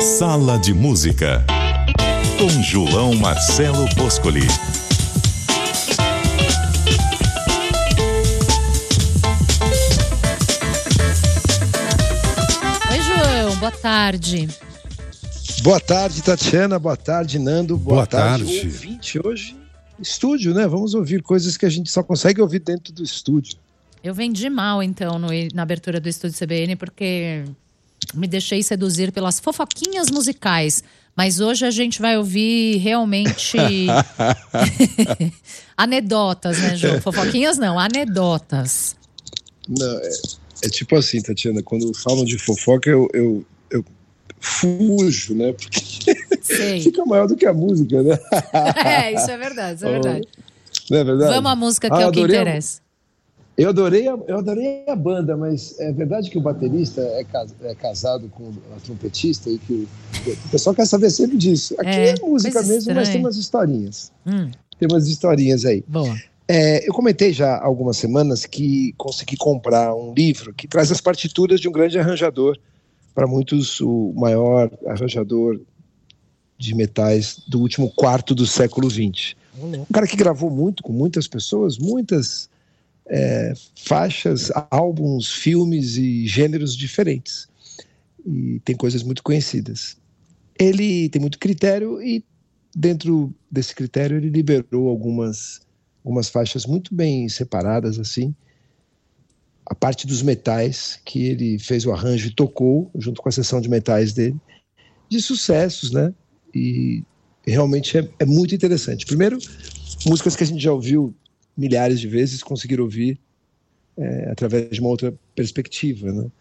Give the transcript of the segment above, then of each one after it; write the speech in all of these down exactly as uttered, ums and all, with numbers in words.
Sala de Música, com João Marcelo Boscoli. Oi, João, boa tarde. Boa tarde, Tatiana, boa tarde, Nando, boa, boa tarde, tarde. ouvinte. Hoje, estúdio, né? Vamos ouvir coisas que a gente só consegue ouvir dentro do estúdio. Eu vendi mal, então, no, na abertura do Estúdio C B N, porque me deixei seduzir pelas fofoquinhas musicais. Mas hoje a gente vai ouvir realmente anedotas, né, João? Fofoquinhas não, anedotas. Não, é, é tipo assim, Tatiana, quando falam de fofoca, eu, eu, eu fujo, né? Porque Sei. fica maior do que a música, né? É, isso é verdade, isso é verdade. Não é verdade? Vamos à música que ah, é o que adorei interessa. A, eu, adorei a, eu adorei a banda, mas é verdade que o baterista é, cas, é casado com a trompetista e que o, o pessoal quer saber sempre disso. Aqui é, é música mesmo, estranha. Mas tem umas historinhas. Hum. Tem umas historinhas aí. Boa. É, eu comentei já há algumas semanas que consegui comprar um livro que traz as partituras de um grande arranjador, para muitos o maior arranjador de metais do último quarto do século vinte. Um cara que gravou muito com muitas pessoas, muitas é, faixas, álbuns, filmes e gêneros diferentes. E tem coisas muito conhecidas. Ele tem muito critério e dentro desse critério ele liberou algumas, algumas faixas muito bem separadas, assim. A parte dos metais, que ele fez o arranjo e tocou, junto com a sessão de metais dele, de sucessos, né? E realmente é, é muito interessante. Primeiro, músicas que a gente já ouviu milhares de vezes, conseguir ouvir é, através de uma outra perspectiva, né?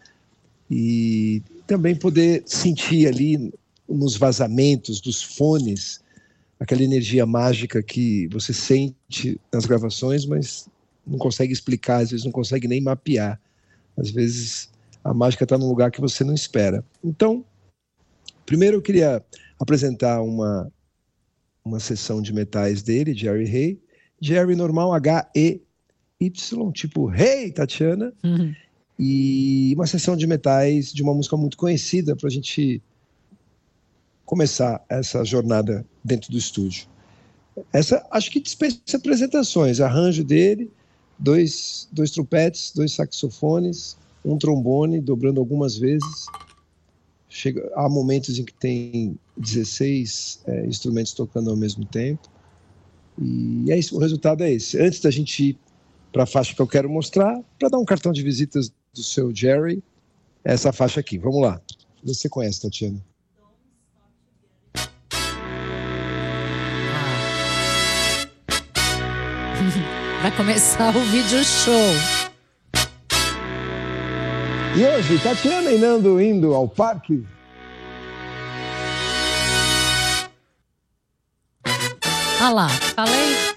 E também poder sentir ali nos vazamentos dos fones aquela energia mágica que você sente nas gravações, mas não consegue explicar, às vezes não consegue nem mapear. Às vezes a mágica está num lugar que você não espera. Então, primeiro eu queria apresentar uma, uma sessão de metais dele, Jerry Hey. Jerry normal, H E Y, tipo Hey, Tatiana. Uhum. E uma sessão de metais de uma música muito conhecida para a gente começar essa jornada dentro do estúdio. Essa, acho que dispensa apresentações, arranjo dele, dois, dois trompetes, dois saxofones, um trombone, dobrando algumas vezes. Chega, há momentos em que tem dezesseis é, instrumentos tocando ao mesmo tempo. E é isso, o resultado é esse. Antes da gente ir para a faixa que eu quero mostrar, para dar um cartão de visitas do seu Jerry, essa faixa aqui. Vamos lá. Você conhece, Tatiana? Vai começar o vídeo show. E hoje, Tatiana e Nando indo ao parque. Ah lá, falei.